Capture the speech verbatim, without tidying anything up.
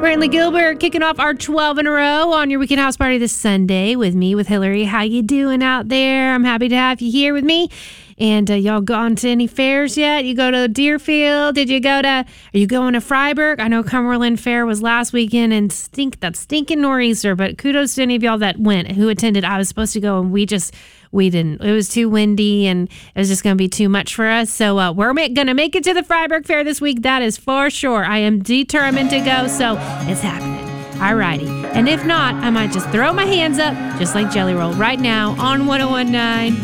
Brantley Gilbert kicking off our twelve in a row on your weekend house party this Sunday with me, with Hillary. How you doing out there? I'm happy to have you here with me. And uh, y'all gone to any fairs yet? You go to Deerfield? Did you go to, are you going to Freiburg? I know Cumberland Fair was last weekend and stink, that stinking nor'easter, but kudos to any of y'all that went, who attended. I was supposed to go and we just, we didn't. It was too windy and it was just going to be too much for us. So uh, we're ma- going to make it to the Freiburg Fair this week. That is for sure. I am determined to go, so it's happening. Alrighty. And if not, I might just throw my hands up, just like Jelly Roll, right now on one oh one point nine